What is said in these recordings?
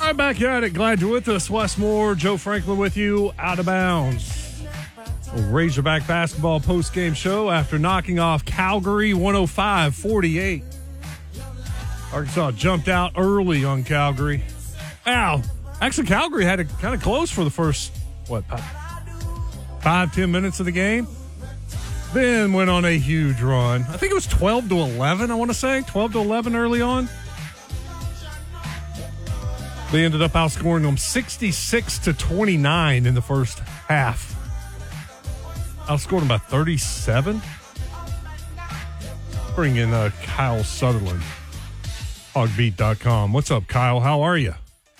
All right, back at it. Glad you're with us. Wes Moore, Joe Franklin with you, Out of Bounds. A Razorback basketball post-game show after knocking off Calgary 105-48. Arkansas jumped out early on Calgary. Ow. Actually, Calgary had it kind of close for the first, 5-10 minutes of the game. Then went on a huge run. I think it was 12-11, I want to say. 12-11 early on. They ended up outscoring them 66-29 in the first half. Outscored them by 37. Bring in Kyle Sutherland, hogbeat.com. What's up, Kyle? How are you?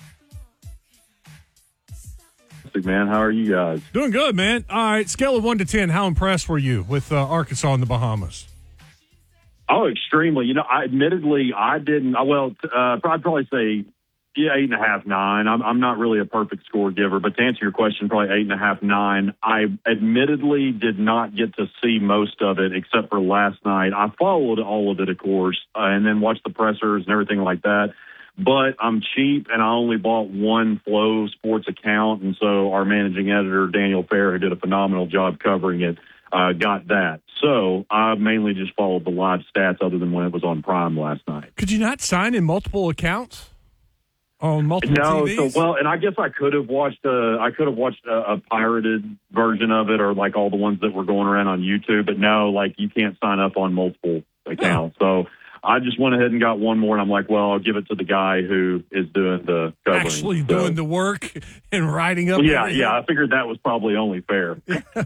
Man, how are you guys? Doing good, man. All right, scale of 1 to 10, how impressed were you with Arkansas and the Bahamas? Oh, extremely. I didn't. I'd probably say 8.5, 9. I'm not really a perfect score giver, but to answer your question, probably 8.5, 9. I admittedly did not get to see most of it except for last night. I followed all of it, of course, and then watched the pressers and everything like that. But I'm cheap, and I only bought one Flow Sports account, and so our managing editor, Daniel Fair, who did a phenomenal job covering it, got that. So I mainly just followed the live stats other than when it was on Prime last night. Could you not sign in multiple accounts on multiple TVs? And I guess I could have watched a pirated version of it, or like all the ones that were going around on YouTube. But no, you can't sign up on multiple accounts. So I just went ahead and got one more, and I'm like, well, I'll give it to the guy who is doing the covering. Actually doing the work and writing up. Yeah, I figured that was probably only fair.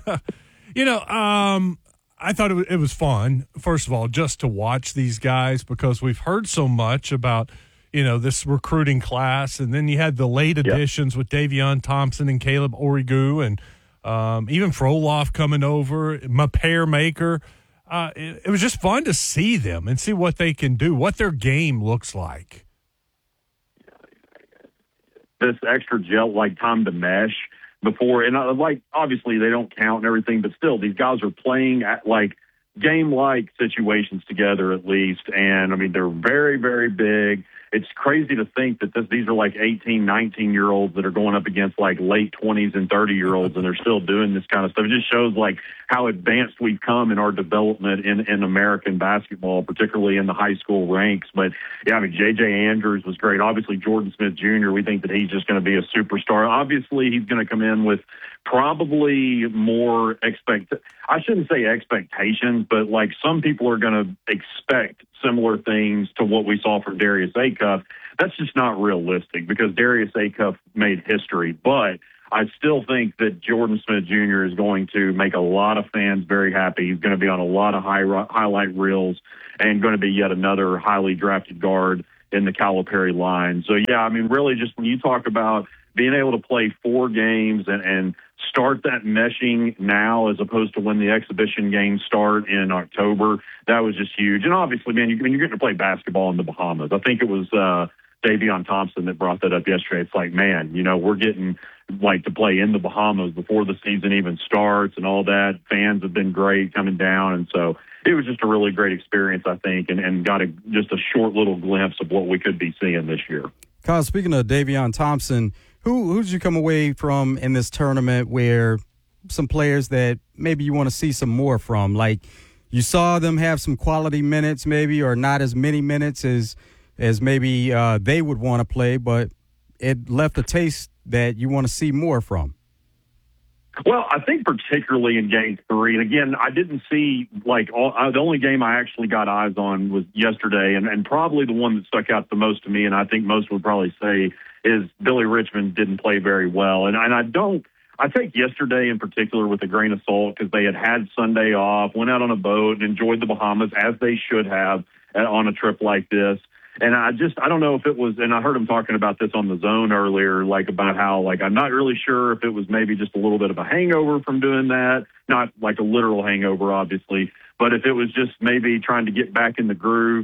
I thought it was fun, first of all, just to watch these guys, because we've heard so much about, this recruiting class. And then you had the late additions with Davion Thompson and Caleb Origu, and even Frolov coming over, Mapair Maker. It was just fun to see them and see what they can do, what their game looks like. This extra gel, time to mesh before, and obviously they don't count and everything, but still, these guys are playing at game-like situations together at least, and I mean, they're very, very big. It's crazy to think that these are 18, 19-year-olds that are going up against late 20s and 30-year-olds, and they're still doing this kind of stuff. It just shows how advanced we've come in our development in American basketball, particularly in the high school ranks. But yeah, I mean, J.J. Andrews was great. Obviously, Jordan Smith Jr., we think that he's just going to be a superstar. Obviously, he's going to come in with probably more I shouldn't say expectations, but some people are going to expect similar things to what we saw from Darius Acuff. That's just not realistic, because Darius Acuff made history. But I still think that Jordan Smith Jr. is going to make a lot of fans very happy. He's going to be on a lot of highlight reels and going to be yet another highly drafted guard in the Calipari line. So, yeah, I mean, really just when you talk about being able to play 4 games and start that meshing now as opposed to when the exhibition games start in October, that was just huge. And obviously, man, you're getting to play basketball in the Bahamas. I think it was Davion Thompson that brought that up yesterday. It's man, we're getting to play in the Bahamas before the season even starts and all that. Fans have been great coming down. And so it was just a really great experience, I think, and got just a short little glimpse of what we could be seeing this year. Kyle, speaking of Davion Thompson, who did you come away from in this tournament where some players that maybe you want to see some more from? You saw them have some quality minutes maybe, or not as many minutes as maybe they would want to play, but it left a taste that you want to see more from. Well, I think particularly in Game 3, and again, I didn't see, the only game I actually got eyes on was yesterday, and probably the one that stuck out the most to me, and I think most would probably say, is Billy Richmond didn't play very well. And I take yesterday in particular with a grain of salt, because they had Sunday off, went out on a boat, and enjoyed the Bahamas, as they should have on a trip like this. And I don't know if it was, and I heard him talking about this on the Zone earlier, about how, I'm not really sure if it was maybe just a little bit of a hangover from doing that, not a literal hangover, obviously, but if it was just maybe trying to get back in the groove.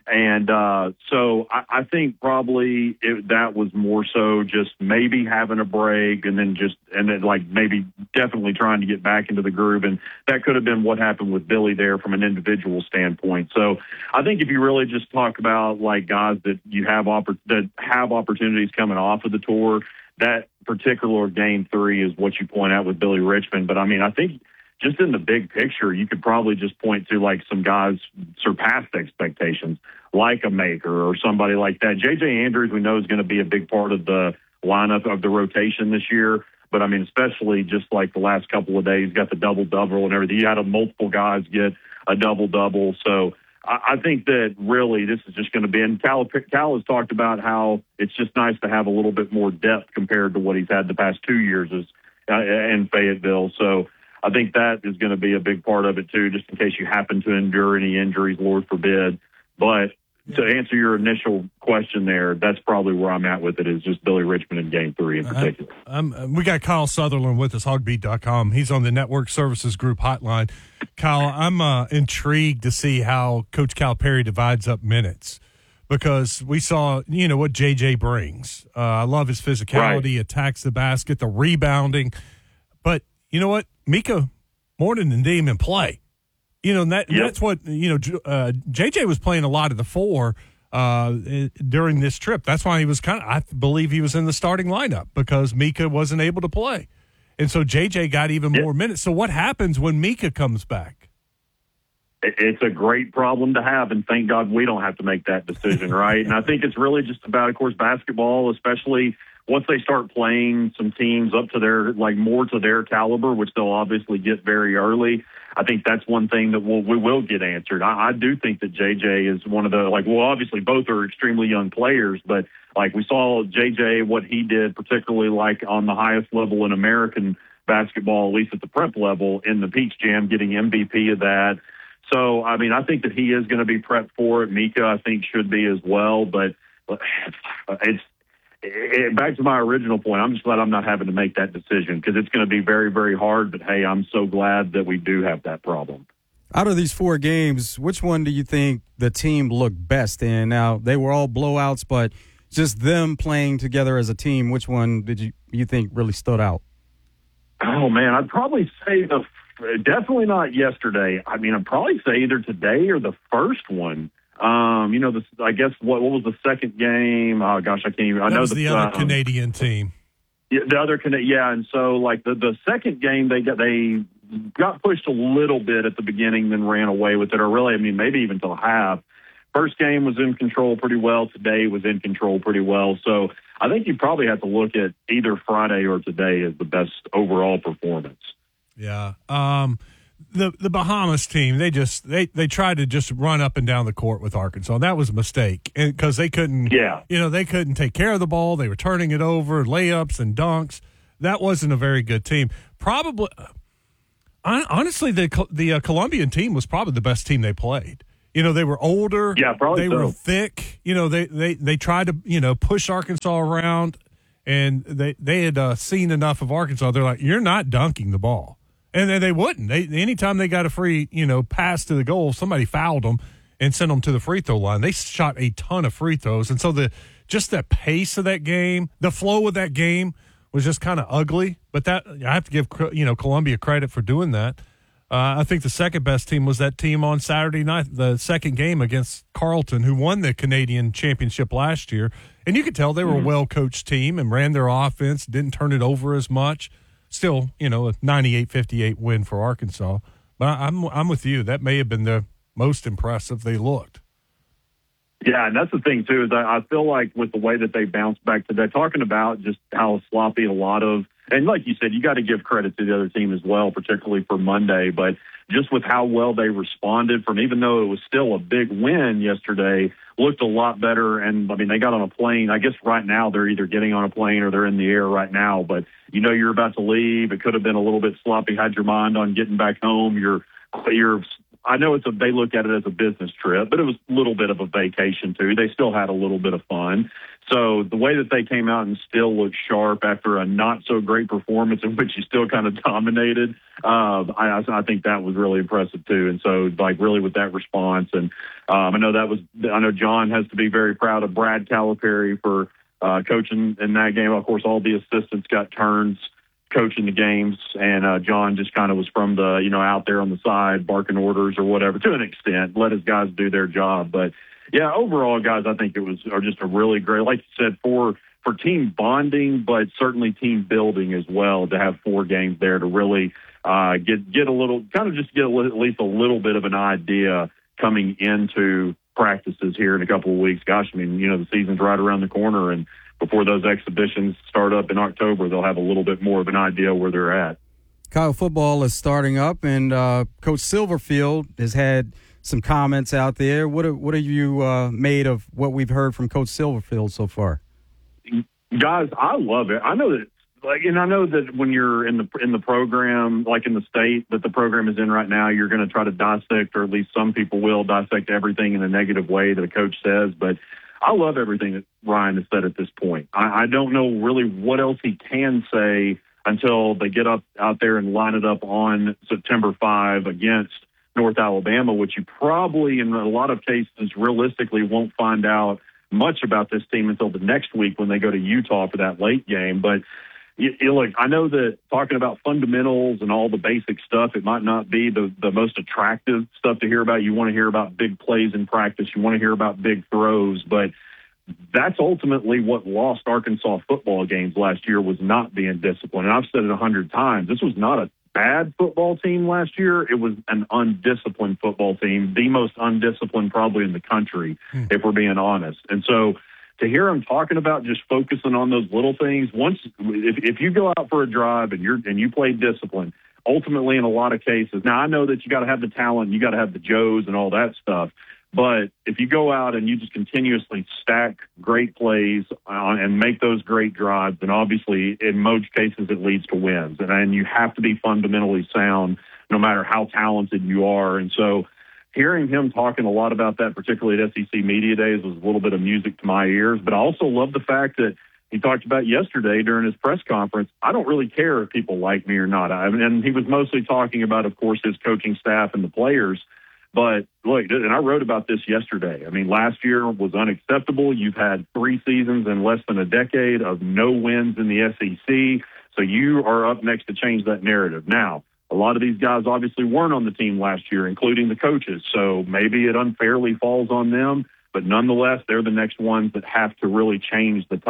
And so I think probably that was more so just maybe having a break and then like maybe definitely trying to get back into the groove. And that could have been what happened with Billy there from an individual standpoint. So I think if you really just talk about like guys that you have that have opportunities coming off of the tour, that particular game 3 is what you point out with Billy Richmond. But I mean, I think just in the big picture, you could probably just point to like some guys surpassed expectations, like a Maker or somebody like that. J.J. Andrews, we know, is going to be a big part of the lineup of the rotation this year. But I mean, especially just like the last couple of days, got the double-double and everything. You had multiple guys get a double-double. So I think that really this is just going to be, and Cal has talked about how it's just nice to have a little bit more depth compared to what he's had the past 2 years in Fayetteville. So I think that is going to be a big part of it too, just in case you happen to endure any injuries, Lord forbid. But to answer your initial question there, that's probably where I'm at with it, is just Billy Richmond in game 3 in particular. We got Kyle Sutherland with us, hogbeat.com. He's on the Network Services Group hotline. Kyle, I'm intrigued to see how Coach Calipari divides up minutes, because we saw, what JJ brings. I love his physicality, attacks the basket, the rebounding. But you know what? Mika Moore didn't even play. That's what, JJ was playing a lot of the 4 during this trip. That's why he was I believe he was in the starting lineup, because Mika wasn't able to play. And so JJ got even more minutes. So what happens when Mika comes back? It's a great problem to have, and thank God we don't have to make that decision, right? And I think it's really just about, of course, basketball, especially once they start playing some teams up to their, like, more to their caliber, which they'll obviously get very early. I think that's one thing that we will get answered. I do think that JJ is one of the, obviously both are extremely young players, but like we saw JJ, what he did, particularly like on the highest level in American basketball, at least at the prep level in the Peach Jam, getting MVP of that. So, I mean, I think that he is going to be prepped for it. Mika, I think, should be as well, but back to my original point, I'm just glad I'm not having to make that decision, because it's going to be very, very hard. But, hey, I'm so glad that we do have that problem. Out of these 4 games, which one do you think the team looked best in? Now, they were all blowouts, but just them playing together as a team, which one did you think really stood out? Oh, man, I'd probably say definitely not yesterday. I mean, I'd probably say either today or the first one. I guess what was the second game? Oh gosh, I can't even. I know the other Canadian team. Yeah, the other and so like the second game they got pushed a little bit at the beginning, then ran away with it, or really, I mean, maybe even till half. First game was in control pretty well. Today was in control pretty well. So I think you probably have to look at either Friday or today as the best overall performance. Yeah. The Bahamas team, they tried to just run up and down the court with Arkansas. That was a mistake, because they couldn't. Yeah. They couldn't take care of the ball. They were turning it over, layups and dunks. That wasn't a very good team. Probably, honestly, the Colombian team was probably the best team they played. They were older. Yeah, probably. They were thick. They tried to push Arkansas around, and they had seen enough of Arkansas. They're like, you're not dunking the ball. And then they wouldn't. Anytime they got a free, pass to the goal, somebody fouled them and sent them to the free throw line. They shot a ton of free throws. And so just the pace of that game, the flow of that game was just kind of ugly. But I have to give, Columbia credit for doing that. I think the second best team was that team on Saturday night, the second game against Carleton, who won the Canadian championship last year. And you could tell they were a well-coached team and ran their offense, didn't turn it over as much. Still, a 98-58 win for Arkansas. But I'm with you. That may have been the most impressive they looked. Yeah, and that's the thing, too, is I feel like with the way that they bounced back today, talking about just how sloppy a lot of, and like you said, you got to give credit to the other team as well, particularly for Monday, but just with how well they responded from, even though it was still a big win yesterday, looked a lot better. And, I mean, they got on a plane. I guess right now they're either getting on a plane or they're in the air right now, but you're about to leave. It could have been a little bit sloppy, had your mind on getting back home. I know they look at it as a business trip, but it was a little bit of a vacation too. They still had a little bit of fun. So the way that they came out and still looked sharp after a not-so-great performance in which you still kind of dominated, I think that was really impressive too. And so, like, really with that response, and I know John has to be very proud of Brad Calipari for coaching in that game. Of course, all the assistants got turns coaching the games, and John just kind of was from the, out there on the side, barking orders or whatever, to an extent, let his guys do their job. But yeah, overall, guys, I think it was just a really great, like you said, for team bonding, but certainly team building as well, to have 4 games there to really get a little, kind of just get at least a little bit of an idea coming into practices here in a couple of weeks. Gosh, I mean, the season's right around the corner, and before those exhibitions start up in October, they'll have a little bit more of an idea where they're at. Kyle, football is starting up, and Coach Silverfield has had some comments out there. What are you made of what we've heard from Coach Silverfield so far? Guys, I love it. I know that, I know that when you're in the program, like in the state that the program is in right now, you're going to try to dissect, or at least some people will dissect everything in a negative way that a coach says. But I love everything that Ryan has said at this point. I don't know really what else he can say until they get out there and line it up on September 5 against North Alabama, which you probably, in a lot of cases, realistically won't find out much about this team until the next week when they go to Utah for that late game. But look, I know that talking about fundamentals and all the basic stuff, it might not be the most attractive stuff to hear about. You want to hear about big plays in practice. You want to hear about big throws. But that's ultimately what lost Arkansas football games last year, was not being disciplined. And I've said it 100 times. This was not a bad football team last year. It was an undisciplined football team, the most undisciplined probably in the country, if we're being honest. And so to hear him talking about just focusing on those little things, if you go out for a drive and you play discipline, ultimately in a lot of cases, now I know that you got to have the talent, you got to have the Joes and all that stuff, but if you go out and you just continuously stack great plays and make those great drives, then obviously in most cases it leads to wins. And you have to be fundamentally sound no matter how talented you are. And so hearing him talking a lot about that, particularly at SEC Media Days, was a little bit of music to my ears. But I also love the fact that he talked about yesterday during his press conference, I don't really care if people like me or not. And he was mostly talking about, of course, his coaching staff and the players. But look, and I wrote about this yesterday. I mean, last year was unacceptable. You've had 3 seasons in less than a decade of no wins in the SEC. So you are up next to change that narrative. Now, a lot of these guys obviously weren't on the team last year, including the coaches. So maybe it unfairly falls on them. But nonetheless, they're the next ones that have to really change the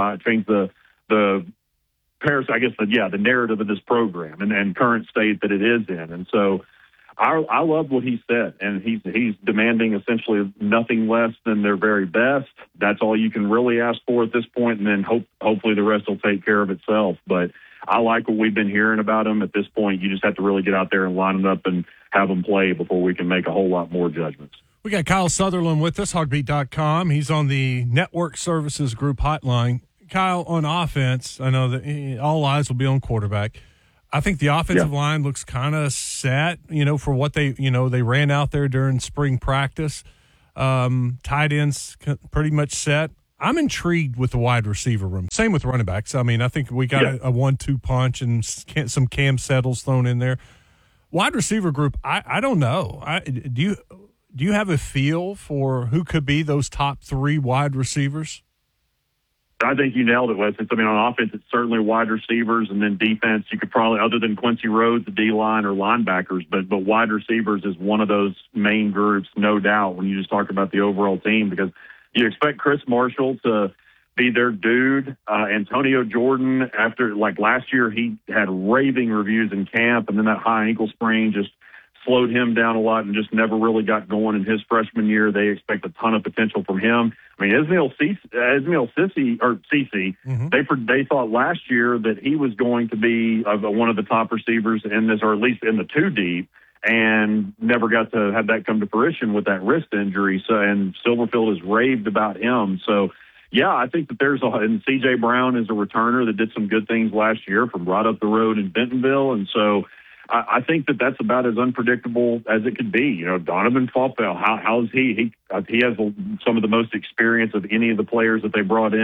narrative of this program and current state that it is in. And so I love what he said, and he's demanding essentially nothing less than their very best. That's all you can really ask for at this point, and then hopefully the rest will take care of itself. But I like what we've been hearing about him. At this point, you just have to really get out there and line it up and have them play before we can make a whole lot more judgments. We got Kyle Sutherland with us, hogbeat.com. He's on the Network Services Group hotline. Kyle, on offense, I know that all eyes will be on quarterback. I think the offensive line looks kind of set, for what they ran out there during spring practice. Tight ends pretty much set. I'm intrigued with the wide receiver room. Same with running backs. I mean, I think we got a 1-2 punch and some Cam Settles thrown in there. Wide receiver group, I don't know. Do you have a feel for who could be those top 3 wide receivers? I think you nailed it, Wes. I mean, on offense, it's certainly wide receivers, and then defense, you could probably, other than Quincy Rhodes, the D-line or linebackers, but wide receivers is one of those main groups, no doubt, when you just talk about the overall team, because you expect Chris Marshall to be their dude. Antonio Jordan, after, last year, he had raving reviews in camp, and then that high ankle sprain just slowed him down a lot and just never really got going in his freshman year. They expect a ton of potential from him. I mean, Ismail Cisse, they thought last year that he was going to be one of the top receivers in this, or at least in the 2 deep, and never got to have that come to fruition with that wrist injury. So, and Silverfield has raved about him. So, yeah, I think that and C.J. Brown is a returner that did some good things last year from right up the road in Bentonville. And so I think that that's about as unpredictable as it could be. Donovan Faupel, how's he? He has some of the most experience of any of the players that they brought in.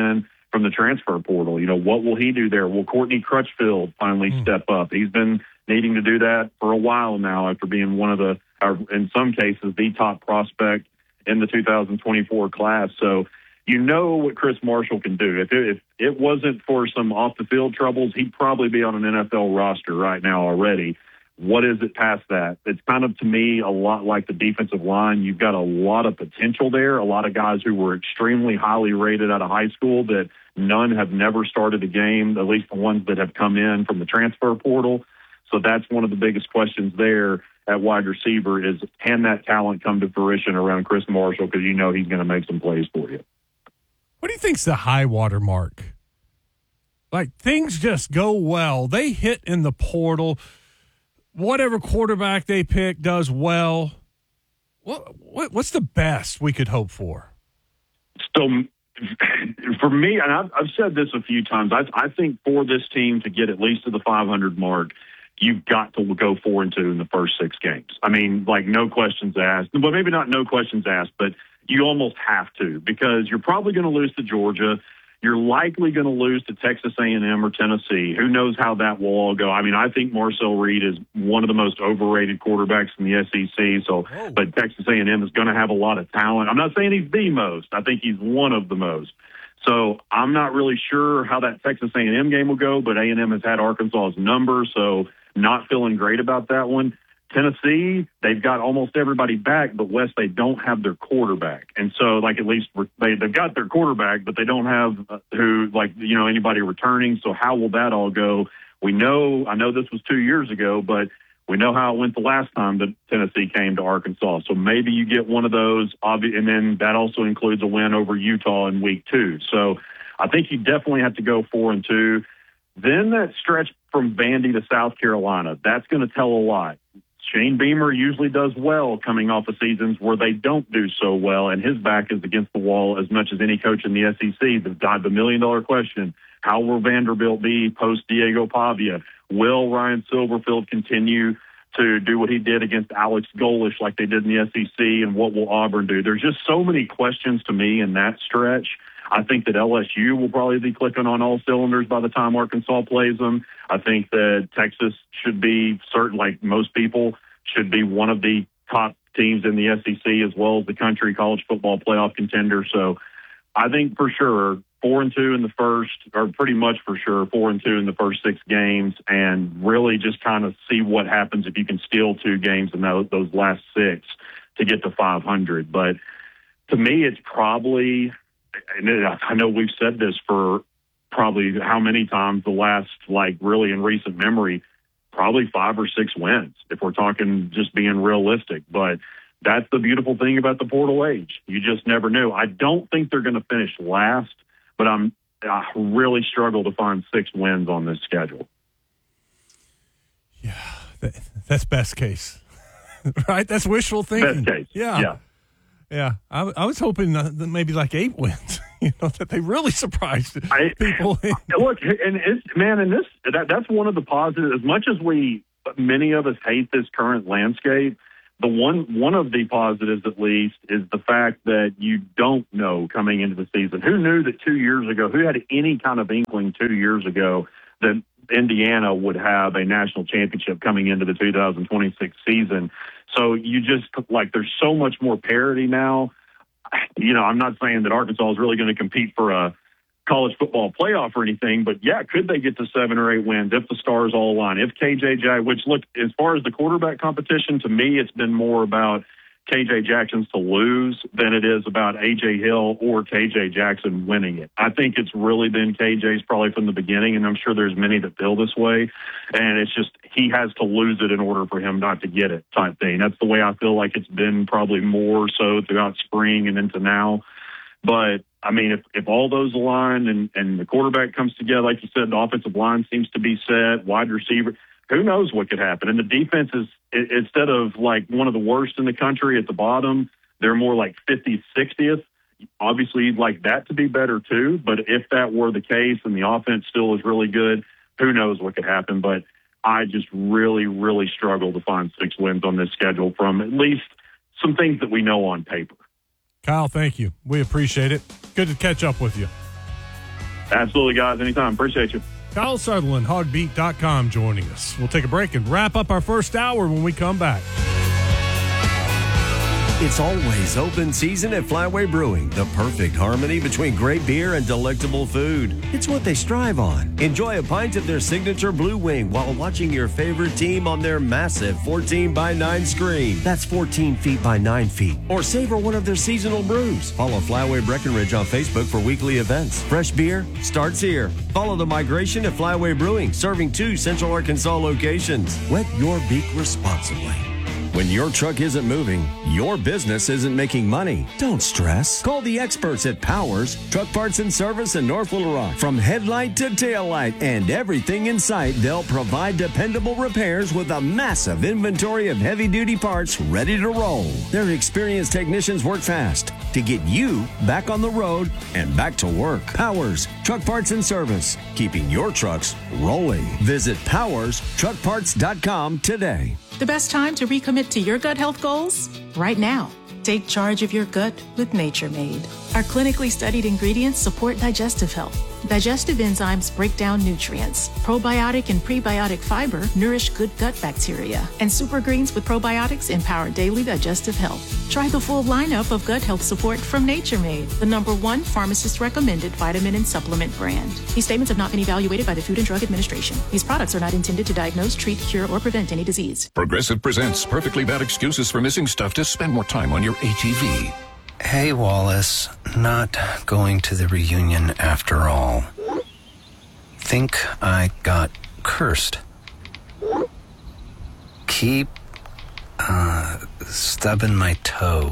from the transfer portal. You know, what will he do there? Will Courtney Crutchfield finally step up? He's been needing to do that for a while now after being one of the, in some cases, the top prospect in the 2024 class. So you know what Chris Marshall can do. If it wasn't for some off-the-field troubles, he'd probably be on an NFL roster right now already. What is it past that? It's kind of, to me, a lot like the defensive line. You've got a lot of potential there, a lot of guys who were extremely highly rated out of high school that none have never started a game, at least the ones that have come in from the transfer portal. So that's one of the biggest questions there at wide receiver is, can that talent come to fruition around Chris Marshall? Because you know he's going to make some plays for you. What do you think's the high water mark? Like, things just go well. They hit in the portal. Whatever quarterback they pick does well. What's the best we could hope for? So, for me, and I've said this a few times, I think for this team to get at least to the 500 mark, you've got to go 4-2 in the first 6 games. I mean, like, no questions asked. Well, maybe not no questions asked, but you almost have to, because you're probably going to lose to Georgia. You're likely going to lose to Texas A&M or Tennessee. Who knows how that will all go? I mean, I think Marcel Reed is one of the most overrated quarterbacks in the SEC. So, but Texas A&M is going to have a lot of talent. I'm not saying he's the most. I think he's one of the most. So I'm not really sure how that Texas A&M game will go, but A&M has had Arkansas's number, so not feeling great about that one. Tennessee, they've got almost everybody back, but West, they don't have their quarterback. And so, like, at least they've got their quarterback, but they don't have anybody returning. So how will that all go? I know this was 2 years ago, but we know how it went the last time that Tennessee came to Arkansas. So maybe you get one of those, and then that also includes a win over Utah in week 2. So I think you definitely have to go 4-2. Then that stretch from Vandy to South Carolina, that's going to tell a lot. Shane Beamer usually does well coming off of seasons where they don't do so well, and his back is against the wall as much as any coach in the SEC. The million-dollar question, how will Vanderbilt be post-Diego Pavia? Will Ryan Silverfield continue to do what he did against Alex Golesh like they did in the SEC, and what will Auburn do? There's just so many questions to me in that stretch. I think that LSU will probably be clicking on all cylinders by the time Arkansas plays them. I think that Texas should be, certain, like most people, should be one of the top teams in the SEC as well as the country college football playoff contender. So I think for sure 4-2 in the first, or pretty much for sure 4-2 in the first 6 games, and really just kind of see what happens if you can steal 2 games in those last 6 to get to 500. But to me, it's probably, and I know we've said this for probably how many times the last, like, really in recent memory, probably 5 or 6 wins if we're talking just being realistic. But that's the beautiful thing about the portal age. You just never knew. I don't think they're going to finish last, but I really struggle to find 6 wins on this schedule. Yeah, that's best case, right? That's wishful thinking. Best case. Yeah. I was hoping that maybe like 8 wins. That they really surprised people. Look, and that's one of the positives. As much as many of us hate this current landscape, one of the positives, at least, is the fact that you don't know coming into the season. Who knew that 2 years ago? Who had any kind of inkling 2 years ago that Indiana would have a national championship coming into the 2026 season? So you just, like, there's so much more parity now. I'm not saying that Arkansas is really going to compete for a college football playoff or anything, but yeah, could they get to 7 or 8 wins if the stars all align? If KJ, which, look, as far as the quarterback competition, to me, it's been more about KJ Jackson's to lose than it is about AJ Hill or KJ Jackson winning it. I think it's really been KJ's probably from the beginning, and I'm sure there's many that feel this way. And it's just he has to lose it in order for him not to get it type thing. That's the way I feel like it's been probably more so throughout spring and into now. But, I mean, if all those align and the quarterback comes together, like you said, the offensive line seems to be set, wide receiver, who knows what could happen. And the defense is, instead of like one of the worst in the country at the bottom, they're more like 50th, 60th. Obviously, you'd like that to be better too. But if that were the case and the offense still is really good, who knows what could happen. But I just really, really struggle to find 6 wins on this schedule from at least some things that we know on paper. Kyle, thank you. We appreciate it. Good to catch up with you. Absolutely, guys. Anytime. Appreciate you. Kyle Sutherland, hogbeat.com, joining us. We'll take a break and wrap up our first hour when we come back. It's always open season at Flyway Brewing, the perfect harmony between great beer and delectable food. It's what they strive on. Enjoy a pint of their signature Blue Wing while watching your favorite team on their massive 14x9 screen. That's 14 feet by 9 feet. Or savor one of their seasonal brews. Follow Flyway Breckenridge on Facebook for weekly events. Fresh beer starts here. Follow the migration at Flyway Brewing, serving 2 Central Arkansas locations. Wet your beak responsibly. When your truck isn't moving, your business isn't making money. Don't stress. Call the experts at Powers Truck Parts and Service in North Little Rock. From headlight to taillight and everything in sight, they'll provide dependable repairs with a massive inventory of heavy-duty parts ready to roll. Their experienced technicians work fast to get you back on the road and back to work. Powers Truck Parts and Service, keeping your trucks rolling. Visit PowersTruckParts.com today. The best time to recommit to your gut health goals? Right now. Take charge of your gut with Nature Made. Our clinically studied ingredients support digestive health. Digestive enzymes break down nutrients. Probiotic and prebiotic fiber nourish good gut bacteria. And super greens with probiotics empower daily digestive health. Try the full lineup of gut health support from Nature Made, the #1 pharmacist-recommended vitamin and supplement brand. These statements have not been evaluated by the Food and Drug Administration. These products are not intended to diagnose, treat, cure, or prevent any disease. Progressive presents perfectly bad excuses for missing stuff to spend more time on your ATV. Hey, Wallace. Not going to the reunion after all. Think I got cursed. Keep, stubbing my toe.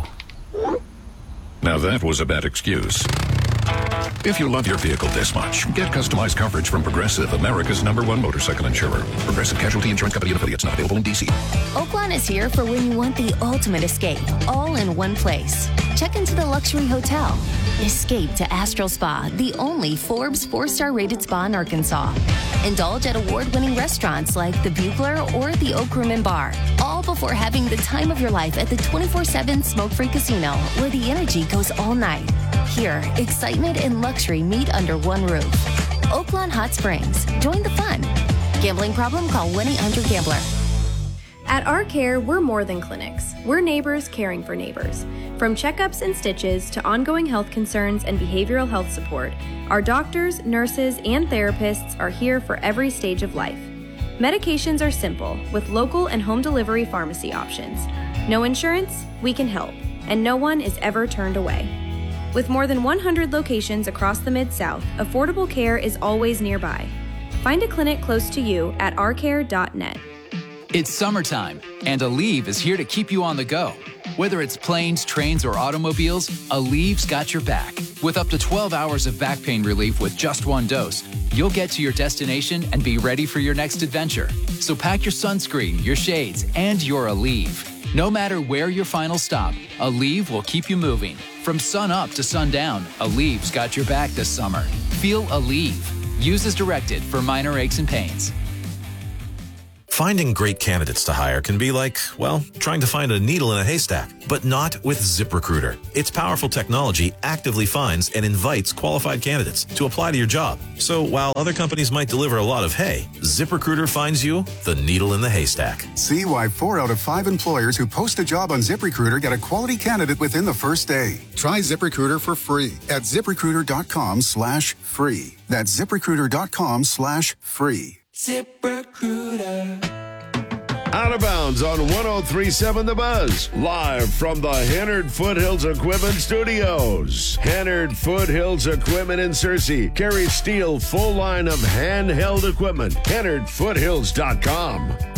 Now that was a bad excuse. If you love your vehicle this much, get customized coverage from Progressive, America's #1 motorcycle insurer. Progressive Casualty Insurance Company and affiliates, not available in D.C. Oaklawn is here for when you want the ultimate escape, all in one place. Check into the luxury hotel. Escape to Astral Spa, the only Forbes 4-star rated spa in Arkansas. Indulge at award-winning restaurants like the Bugler or the Oak Room and Bar, all before having the time of your life at the 24/7 smoke-free casino, where the energy goes all night. Here, excitement and luxury meet under one roof. Oaklawn Hot Springs. Join the fun. Gambling problem? Call 1-800-GAMBLER. At Our Care, we're more than clinics. We're neighbors caring for neighbors. From checkups and stitches to ongoing health concerns and behavioral health support, our doctors, nurses, and therapists are here for every stage of life. Medications are simple, with local and home delivery pharmacy options. No insurance? We can help, and no one is ever turned away. With more than 100 locations across the Mid-South, affordable care is always nearby. Find a clinic close to you at ourcare.net. It's summertime, and Aleve is here to keep you on the go. Whether it's planes, trains, or automobiles, Aleve's got your back. With up to 12 hours of back pain relief with just one dose, you'll get to your destination and be ready for your next adventure. So pack your sunscreen, your shades, and your Aleve. No matter where your final stop, Aleve will keep you moving. From sun up to sundown, Aleve's got your back this summer. Feel Aleve. Use as directed for minor aches and pains. Finding great candidates to hire can be like, well, trying to find a needle in a haystack, but not with ZipRecruiter. Its powerful technology actively finds and invites qualified candidates to apply to your job. So while other companies might deliver a lot of hay, ZipRecruiter finds you the needle in the haystack. See why 4 out of 5 employers who post a job on ZipRecruiter get a quality candidate within the first day. Try ZipRecruiter for free at ZipRecruiter.com/free. That's ZipRecruiter.com/free. ZipRecruiter. Out of bounds on 103.7 The Buzz, live from the Hennard Foothills Equipment Studios. Hennard Foothills Equipment in Searcy carries Steel full line of handheld equipment. HennardFoothills.com.